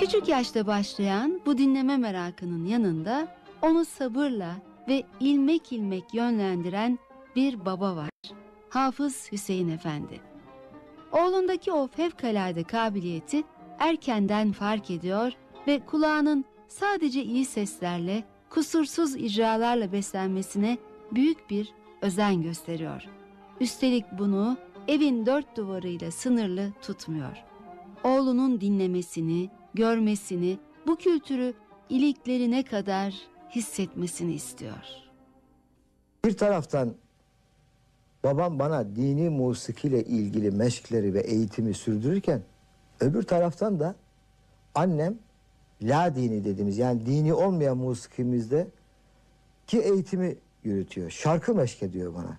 Küçük yaşta başlayan bu dinleme merakının yanında onu sabırla ve ilmek ilmek yönlendiren bir baba var. Hafız Hüseyin Efendi. Oğlundaki o fevkalade kabiliyeti erkenden fark ediyor ve kulağının sadece iyi seslerle, kusursuz icralarla beslenmesine büyük bir özen gösteriyor. Üstelik bunu evin dört duvarıyla sınırlı tutmuyor. Oğlunun dinlemesini, görmesini, bu kültürü iliklerine kadar hissetmesini istiyor. Bir taraftan babam bana dini musikiyle ilgili meşkleri ve eğitimi sürdürürken, öbür taraftan da annem la dini dediğimiz, yani dini olmayan musikimizde ki eğitimi yürütüyor. Şarkı meşk ediyor bana.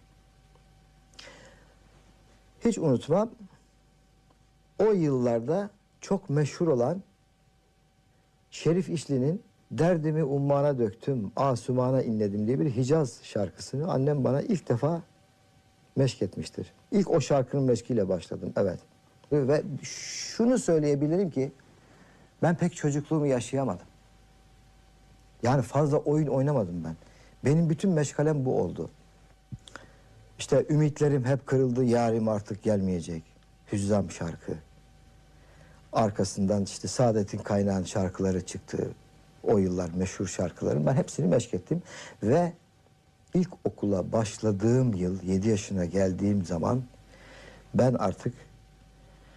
Hiç unutmam, o yıllarda çok meşhur olan Şerif İşli'nin "Derdimi ummana döktüm, asumana inledim" diye bir Hicaz şarkısını annem bana ilk defa meşk etmiştir. İlk o şarkının meşkiyle başladım, evet. Ve şunu söyleyebilirim ki, ben pek çocukluğumu yaşayamadım. Yani fazla oyun oynamadım ben. Benim bütün meşgalem bu oldu. İşte ümitlerim hep kırıldı, yarim artık gelmeyecek. Hüzzam şarkı. Arkasından işte Saadet'in Kaynağın şarkıları çıktı. O yıllar meşhur şarkılarım. Ben hepsini meşk ettim. Ve ilk okula başladığım yıl, 7 yaşına geldiğim zaman ben artık